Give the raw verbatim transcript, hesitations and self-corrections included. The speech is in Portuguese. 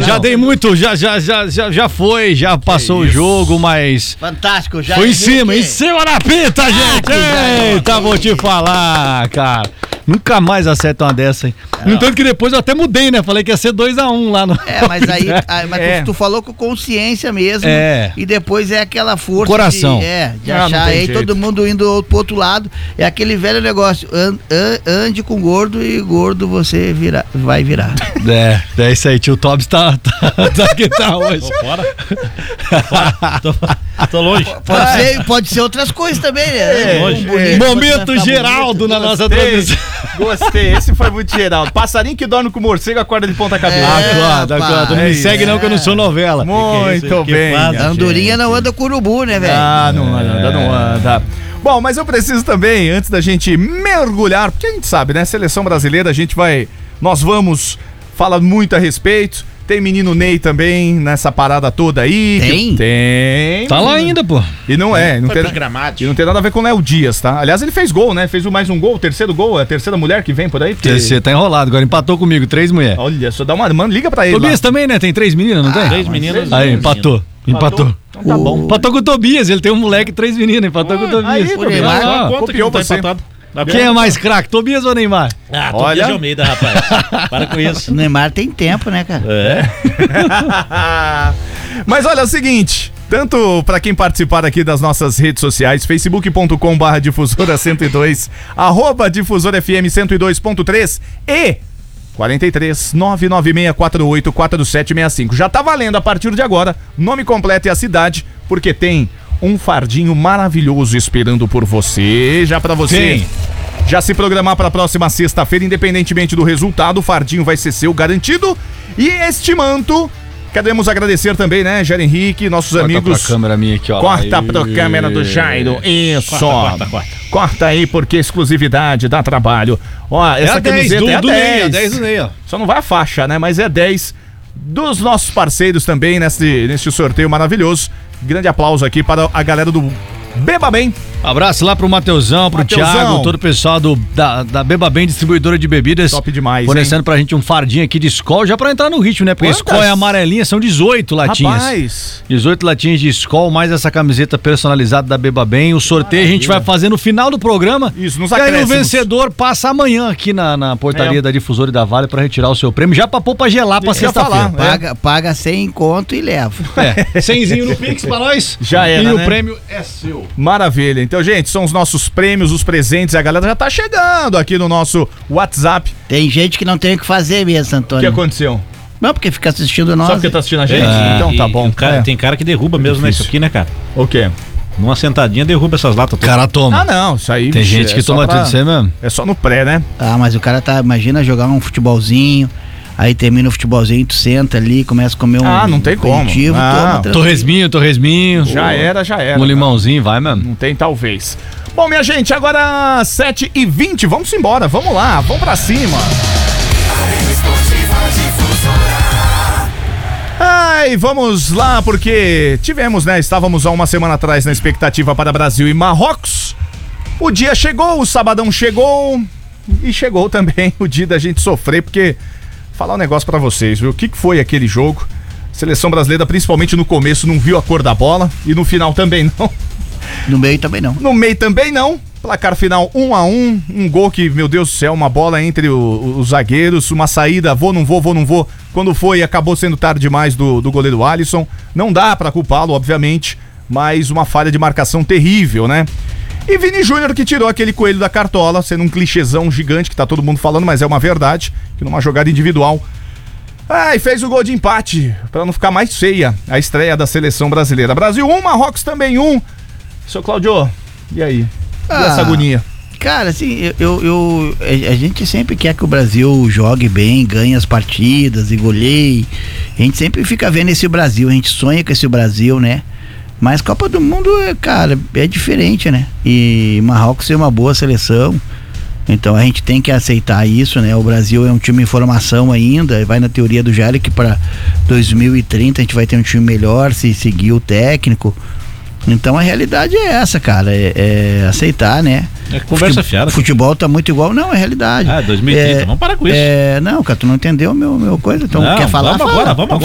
Já dei muito, já, já, já, já, já foi, já passou o jogo, mas... Fantástico, já. Foi em cima, em cima da pita, ah, gente! Eita, vou te falar, cara. Nunca mais acerta uma dessa, hein? No entanto que depois eu até mudei, né? Falei que ia ser dois a um lá no... É, mas aí, aí mas é. tu, tu falou com consciência mesmo. É. E depois é aquela força Coração. de, é, de Ah, achar aí jeito. todo mundo indo pro outro lado. É aquele velho negócio, and, and, ande com gordo e gordo você vira, vai virar. É, é isso aí, tio Tobbs tá, tá, tá que tá hoje. Tô fora. Tô, tô longe. Pode ser, pode ser outras coisas também, né? É, longe. Um bonito, Momento pode ficar Geraldo bonito. na nossa Gostei, transmissão. gostei, esse foi muito Geraldo. Passarinho que dorme com morcego acorda de ponta cabeça. É, Acorda, acorda. Não é me isso. segue não que eu não sou novela. Muito Que que bem. faz, A andorinha não anda com urubu, né, velho? Ah, não anda, não anda. Bom, mas eu preciso também, antes da gente mergulhar, porque a gente sabe, né? Seleção brasileira, a gente vai. Nós vamos falar muito a respeito. Tem menino Ney também nessa parada toda aí. Tem? Que... Tem. Tá lá ainda, pô. E não é, não Foi tem, pros gramados. e não tem nada a ver com o Léo Dias, tá? Aliás, ele fez gol, né? Fez mais um gol, o terceiro gol, é a terceira mulher que vem por aí. Porque... Você tá enrolado, agora empatou comigo, três mulheres. Olha, só dá uma. Mano, liga pra ele. lá. Tobias também, né? Tem três meninas, não tem? Três meninas. Aí, e um empatou. menino. Empatou. Então tá bom. Empatou com o Tobias, ele tem um moleque e três meninas, empatou com o Tobias. aí, O Neymar, Tobias. Dá Ah, conta que copiou não tá você. empatado. Dá Quem é conta. mais craque, Tobias ou Neymar? Ah, Olha. Tobias de Almeida, rapaz. Para com isso. O Neymar tem tempo, né, cara? É. Mas olha, é o seguinte, tanto para quem participar aqui das nossas redes sociais, facebook ponto com barra difusora cento e dois, arroba difusora F M cento e dois ponto três e quarenta e três, nove nove seis quatro oito, quatro sete seis cinco. Já tá valendo a partir de agora, nome completo e a cidade, porque tem um fardinho maravilhoso esperando por você, já pra você. Tem. Já se programar para a próxima sexta-feira, independentemente do resultado, o fardinho vai ser seu garantido. E este manto, queremos agradecer também, né, Jair Henrique, nossos Corta amigos. pra câmera minha aqui, ó. Corta Aí. pra câmera do Jairo. Isso. Corta, corta, corta. Corta aí, porque exclusividade dá trabalho. Ó, É essa a dez, camiseta do, é a do Ney, dez. a dez do Ney, ó. Só não vai a faixa, né? Mas é dez dos nossos parceiros também nesse, nesse sorteio maravilhoso. Grande aplauso aqui para a galera do Beba Bem. Abraço lá pro Mateuzão, pro Mateuzão. Thiago, todo o pessoal do, da, da Beba Bem, distribuidora de bebidas. Top demais, fornecendo pra gente um fardinho aqui de Skol, já pra entrar no ritmo, né? Porque Quantas? Skol é amarelinha, são dezoito latinhas. Rapaz. dezoito latinhas de Skol, mais essa camiseta personalizada da Beba Bem. O sorteio a gente vai fazer no final do programa. Isso, nos E aí o acréscimos. vencedor passa amanhã aqui na, na portaria É. da Difusora e da Vale pra retirar o seu prêmio, já pra pôr pra gelar pra Deixa eu sexta-feira. falar. Paga, paga cem conto e leva. É, cenzinho no Pix pra nós. Já era, E o né? prêmio é seu. Maravilha. Então, gente, são os nossos prêmios, os presentes. A galera já tá chegando aqui no nosso WhatsApp. Tem gente que não tem o que fazer mesmo, O que Antônio. aconteceu? Não, porque fica assistindo nós. Só porque tá assistindo a gente? É, Então tá e bom. o cara- É. Tem cara que derruba mesmo, né? Isso aqui, né, cara? O quê? Numa sentadinha derruba essas latas O todas. cara toma. Ah, não. Isso aí. Tem bicho, gente que é só toma pra- tudo isso aí mesmo. É só no pré, né? Ah, mas o cara tá, imagina jogar um futebolzinho, aí termina o futebolzinho, tu senta ali, começa a comer um Ah, não tem como. aperitivo, Ah, toma, tranquilo. Torresminho, torresminho. Já era, já era. Um limãozinho, vai mesmo. Não tem talvez. Bom, minha gente, agora sete e vinte. Vamos embora. Vamos lá. Vamos pra cima. Ai, vamos lá, porque tivemos, né? Estávamos há uma semana atrás na expectativa para Brasil e Marrocos. O dia chegou, o sabadão chegou e chegou também o dia da gente sofrer, porque falar um negócio pra vocês, viu? O que que foi aquele jogo? Seleção brasileira, principalmente no começo, não viu a cor da bola e no final também não. No meio também não. No meio também não. Placar final um a um, um gol que, meu Deus do céu, uma bola entre o- os zagueiros, uma saída, vou, não vou, vou, não vou. Quando foi, acabou sendo tarde demais do, do goleiro Alisson. Não dá pra culpá-lo, obviamente, mas uma falha de marcação terrível, né? E Vini Júnior que tirou aquele coelho da cartola, sendo um clichêzão gigante que tá todo mundo falando, mas é uma verdade, que numa jogada individual. Ah, e fez o gol de empate, pra não ficar mais feia a estreia da seleção brasileira. Brasil um, Marrocos também um. Seu Claudio, e aí? E Ah, essa agonia? Cara, assim, eu, eu, eu- a a gente sempre quer que o Brasil jogue bem, ganhe as partidas e goleie. A gente sempre fica vendo esse Brasil, a gente sonha com esse Brasil, né? Mas Copa do Mundo, é, cara, é diferente, né? E Marrocos é uma boa seleção, então a gente tem que aceitar isso, né? O Brasil é um time em formação ainda, vai na teoria do Jair que para dois mil e trinta a gente vai ter um time melhor se seguir o técnico. Então a realidade é essa, cara, é, é aceitar, né? É conversa fiada. Futebol tá muito igual, não, é realidade. Ah, dois mil e trinta, É, vamos parar com isso. É, não, cara, tu não entendeu meu, meu coisa, então Não, quer falar? vamos Fala. agora, vamos Então